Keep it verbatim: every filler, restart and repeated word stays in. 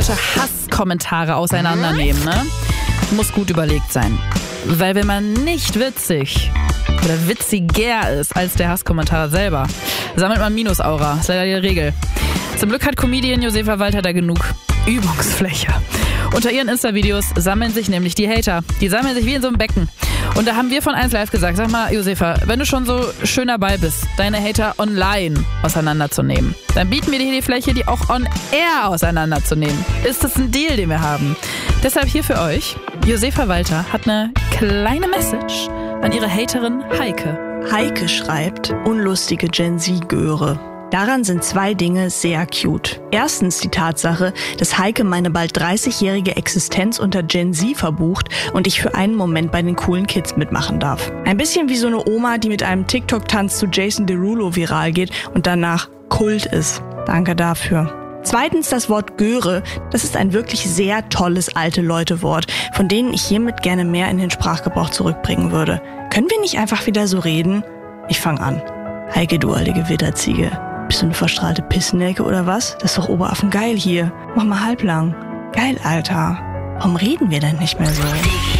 Leute Hasskommentare auseinandernehmen, ne? Muss gut überlegt sein. Weil wenn man nicht witzig oder witziger ist als der Hasskommentar selber, sammelt man Minusaura. Das ist leider die Regel. Zum Glück hat Comedian Josefa Walter da genug Übungsfläche. Unter ihren Insta-Videos sammeln sich nämlich die Hater. Die sammeln sich wie in so einem Becken. Und da haben wir von eins Live gesagt, sag mal, Josefa, wenn du schon so schön dabei bist, deine Hater online auseinanderzunehmen, dann bieten wir dir die Fläche, die auch on air auseinanderzunehmen. Ist das ein Deal, den wir haben? Deshalb hier für euch, Josefa Walter hat eine kleine Message an ihre Haterin Heike. Heike schreibt, unlustige Gen Z-Göre. Daran sind zwei Dinge sehr cute. Erstens die Tatsache, dass Heike meine bald dreißigjährige Existenz unter Gen Z verbucht und ich für einen Moment bei den coolen Kids mitmachen darf. Ein bisschen wie so eine Oma, die mit einem TikTok-Tanz zu Jason Derulo viral geht und danach Kult ist. Danke dafür. Zweitens das Wort Göre. Das ist ein wirklich sehr tolles alte-Leute-Wort, von denen ich hiermit gerne mehr in den Sprachgebrauch zurückbringen würde. Können wir nicht einfach wieder so reden? Ich fang an. Heike, du alte Gewitterziege. Bist du eine verstrahlte Pissnelke oder was? Das ist doch Oberaffen geil hier. Mach mal halblang. Geil, Alter. Warum reden wir denn nicht mehr so?